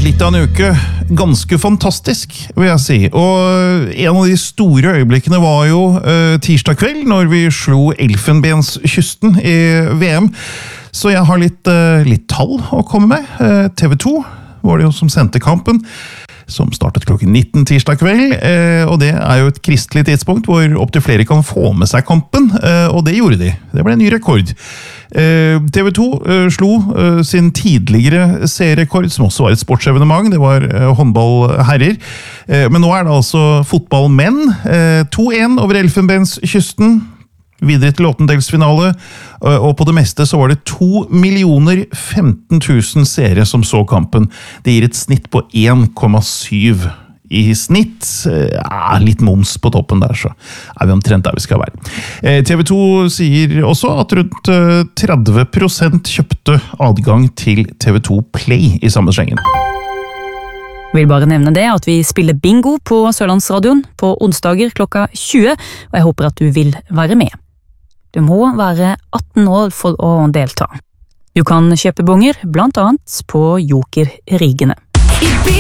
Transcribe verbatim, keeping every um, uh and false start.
litt av en uke. Ganske fantastisk, vil jeg si. Og en av de store øyeblikkene var jo uh, tirsdag kveld, når vi slo Elfenbenskysten i V M. Så jeg har litt, uh, litt tall å komme med. Uh, T V to var det jo som sendte kampen, som startet klokken nitten tirsdag kveld, uh, og det er jo et kristelig tidspunkt hvor opp til flere kan få med seg kampen, uh, og det gjorde de. Det ble en ny rekord. Uh, T V to uh, slo uh, sin tidligere serierekord, som også var et sportsevenement. Det var uh, håndballherrer. Uh, men nå er det altså fotballmenn. Uh, to en over Elfenbenskysten. Videre til åttendedelsfinale, uh, og på det meste så var det to millioner femten tusen seere som så kampen. Det gir et snitt på en komma syv. I snitt, ja, litt moms på toppen der, så er vi omtrent der vi skal være. T V to sier også at rundt tretti prosent kjøpte adgang til T V to Play i samme slengen. Vil bare nevne det at vi spiller bingo på Sørlandsradioen på onsdager klokka tjue, og jeg håper at du vil være med. Du må være atten år for å delta. Du kan kjøpe bonger, blant annet på Joker Rigene.